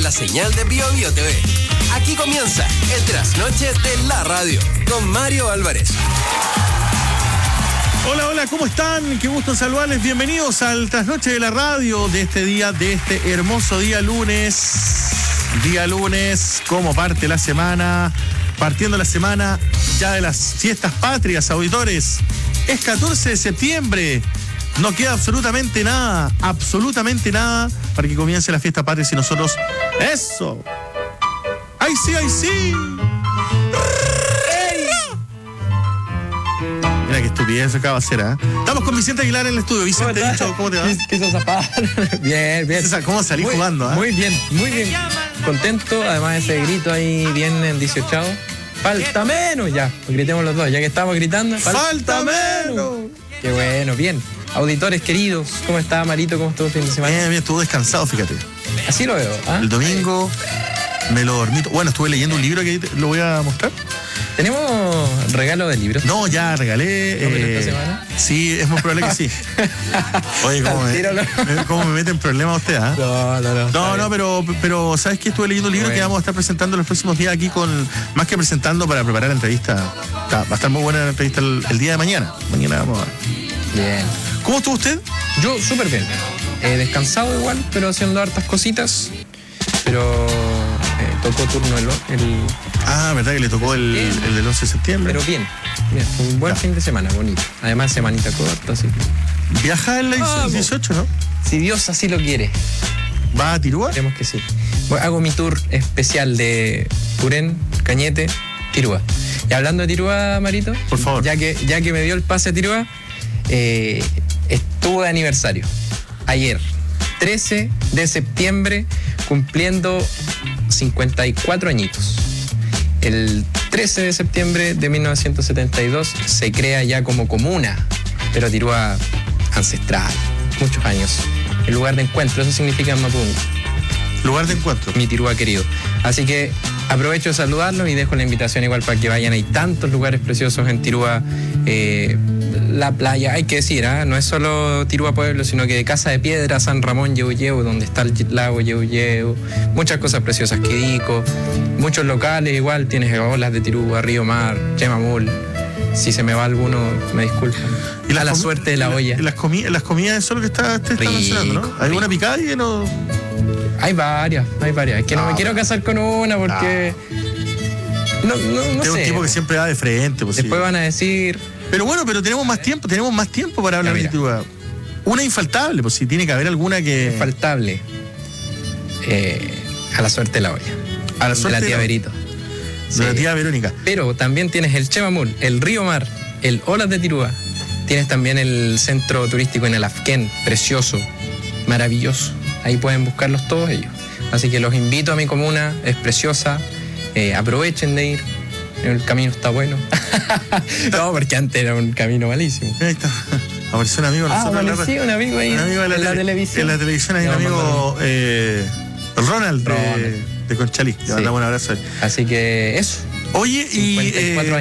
la señal de Bio Bio TV. Aquí comienza el Trasnoche de la Radio con Mario Álvarez. Hola, hola, ¿cómo están? Qué gusto saludarles. Bienvenidos al Trasnoche de la Radio de este día, de este hermoso día lunes. Día lunes, como parte la semana, partiendo la semana ya de las fiestas patrias, auditores. Es 14 de septiembre. No queda absolutamente nada para que comience la fiesta patria y nosotros... ¡Eso! ¡Ay sí, ay sí! Mira qué estupidez acaba de hacer, ¿eh? Estamos con Vicente Aguilar en el estudio. Vicente, ¿cómo te va? ¿Qué sos zapar? Bien, bien. ¿Cómo salís jugando? Muy bien, muy bien. Contento, además ese grito ahí bien en 18. ¡Falta menos! Ya, gritemos los dos, ya que estamos gritando. ¡Falta menos! Qué bueno, bien. Auditores queridos, ¿cómo está Marito? ¿Cómo estuvo el fin de semana? Bien, estuvo descansado, fíjate. Así lo veo. ¿Ah? El domingo me lo dormí. Bueno, estuve leyendo un libro que lo voy a mostrar. ¿Tenemos regalo de libros? No, ya regalé. ¿Esta semana? Sí, es muy probable que sí. Oye, ¿cómo me mete en problemas usted? No, pero ¿sabes qué? Estuve leyendo un libro que vamos a estar presentando los próximos días aquí más que presentando para preparar la entrevista. Va a estar muy buena la entrevista el día de mañana. Mañana vamos a ver. Bien. ¿Cómo estuvo usted? Yo súper bien. Descansado igual, pero haciendo hartas cositas. Pero tocó turno el ¿verdad que le tocó el del 11 de septiembre? Pero bien, fue un buen fin de semana, bonito. Además, semanita corta, así que... ¿Viaja el 18, no? Si Dios así lo quiere. ¿Va a Tirúa? Creemos que sí. Hago mi tour especial de Purén, Cañete, Tirúa. Y hablando de Tirúa, Marito, por favor. Ya que me dio el pase a Tirúa, estuvo de aniversario. Ayer, 13 de septiembre, cumpliendo 54 añitos. El 13 de septiembre de 1972 se crea ya como comuna, pero Tirúa ancestral, muchos años. El lugar de encuentro, eso significa en Mapungo. Lugar de encuentro. Mi Tirúa querido. Así que aprovecho de saludarlos y dejo la invitación igual para que vayan. Hay tantos lugares preciosos en Tirúa. La playa, hay que decir, no es solo Tirúa Pueblo, sino que de Casa de Piedra, San Ramón, Yehu, donde está el lago Yehu, muchas cosas preciosas, Quirico, muchos locales igual, tienes olas de Tirúa, Río Mar, Chemamul. Si se me va alguno, me disculpan. Y la suerte de la olla. Las comidas, eso es lo que está mencionando, ¿no? ¿Hay alguna picada que no...? Hay varias. Es que no me quiero casar con una porque... No sé. Es un tipo que siempre va de frente. Pues, después van a decir... Pero bueno, tenemos más tiempo para hablar de Tirúa. Una infaltable, pues si tiene que haber alguna que... Infaltable. A la suerte de la olla. A la suerte de la tía Verito. De la tía Verónica. Pero también tienes el Chemamul, el Río Mar, el Olas de Tirúa. Tienes también el centro turístico en el Afquén, precioso, maravilloso. Ahí pueden buscarlos todos ellos. Así que los invito a mi comuna, es preciosa. Aprovechen de ir. El camino está bueno. No, porque antes era un camino malísimo. Ahí está. Apareció un amigo. Sí, un amigo ahí. Un amigo en la televisión. En la televisión hay un amigo, Ronald de Conchalí. Le mandamos un abrazo. Así que eso. Oye, y